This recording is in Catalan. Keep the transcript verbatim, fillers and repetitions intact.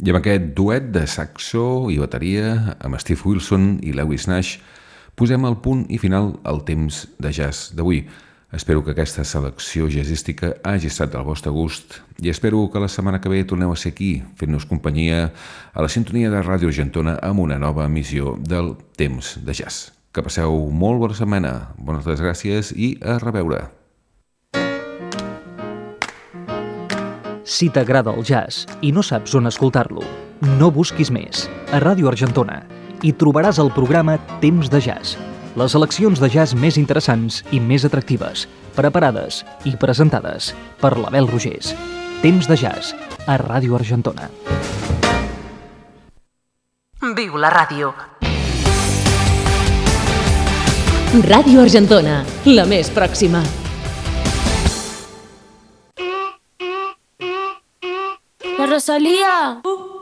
I amb aquest duet de saxo i bateria amb Steve Wilson i Lewis Nash posem el punt i final al temps de jazz d'avui. Espero que aquesta selecció jazzística hagi estat del vostre gust i espero que la setmana que ve torneu a ser aquí fent-nos companyia a la sintonia de Ràdio Argentona amb una nova emissió del Temps de Jazz. Que passeu molt bona setmana, bones gràcies i a reveure. Si t'agrada el jazz i no saps on escoltar-lo, no busquis més. A Ràdio Argentona hi trobaràs el programa Temps de Jazz. Les seleccions de jazz més interessants i més atractives, preparades i presentades per l'Abel Rogers. Temps de Jazz, a Ràdio Argentona. Viu la ràdio. Ràdio Argentona, la més pròxima. La Rosalía.